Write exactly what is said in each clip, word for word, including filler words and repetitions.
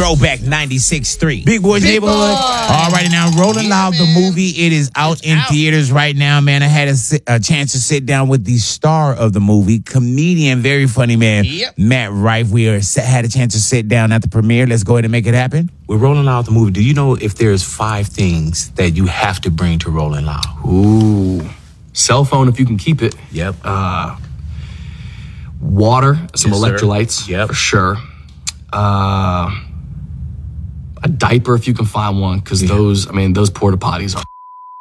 Throwback ninety-six point three. Big Boys Big Neighborhood. Boy. All right, now Rolling Yeah, Loud, the man. movie. It is out It's in out. theaters right now, man. I had a, si- a chance to sit down with the star of the movie, comedian, very funny man, Yep. Matt Rife. We are, had a chance to sit down at the premiere. Let's go ahead and make it happen. With Rolling Loud, the movie, do you know if there's five things that you have to bring to Rolling Loud? Ooh. Cell phone if you can keep it. Yep. Uh, water, some Yes, sir. electrolytes, Yep. for sure. Uh, a diaper if you can find one, because Yeah. those, I mean, those porta potties are,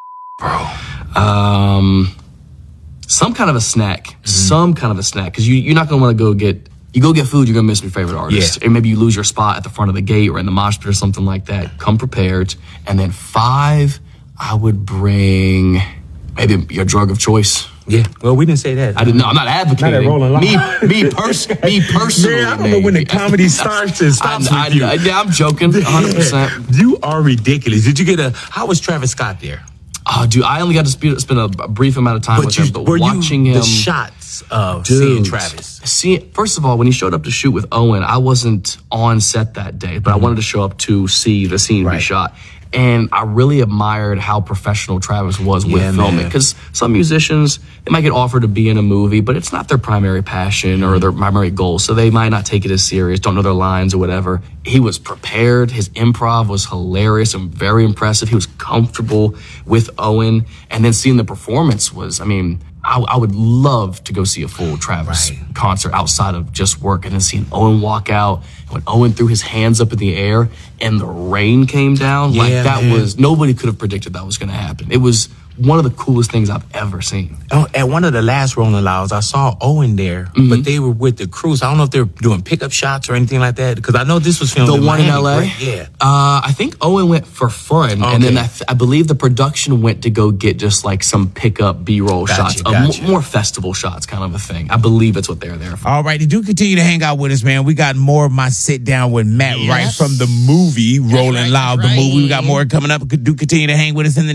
bro. Um, some kind of a snack, Mm-hmm. some kind of a snack, because you, you're not gonna want to go get. You go get food, you're gonna miss your favorite artist, Yeah. or maybe you lose your spot at the front of the gate or in the mosh pit or something like that. Come prepared, and then five, I would bring maybe your drug of choice. Yeah. Well, we didn't say that. I didn't know. I'm not advocating. Not at Rolling me, Loud. me, pers- me personally. Man, I don't know when the maybe. comedy starts and stops I, with you. I, yeah, I'm joking. one hundred percent. You are ridiculous. Did you get a? How was Travis Scott there? Oh, dude, I only got to sp- spend a, a brief amount of time with him, but were watching you him, the shots of dude, seeing Travis? See, first of all, when he showed up to shoot with Owen, I wasn't on set that day, but I wanted to show up to see the scene Right. be shot. And I really admired how professional Travis was with Yeah, filming. man. Because some musicians, they might get offered to be in a movie, but it's not their primary passion or their primary goal. So they might not take it as serious, don't know their lines or whatever. He was prepared. His improv was hilarious and very impressive. He was comfortable with Owen. And then seeing the performance was, I mean, I, I would love to go see a full Travis Right. concert outside of just work, and then seeing Owen walk out. When Owen threw his hands up in the air and the rain came down, like Yeah, that man. was, nobody could have predicted that was going to happen. It was one of the coolest things I've ever seen. Oh, at one of the last Rolling Louds, I saw Owen there, Mm-hmm. but they were with the crew. So I don't know if they're doing pickup shots or anything like that, because I know this was filmed The in one in Miami, L A? right? Yeah. Uh, I think Owen went for fun, and then Okay. I, th- I believe the production went to go get just like some pickup B-roll Gotcha, shots, uh, gotcha. mo- more festival shots kind of a thing. I believe it's what they're there for. All right, do continue to hang out with us, man. We got more of my sit down with Matt Yes. Rife from the movie Rolling right, Loud, that's the movie. We got right. more coming up. Do continue to hang with us in the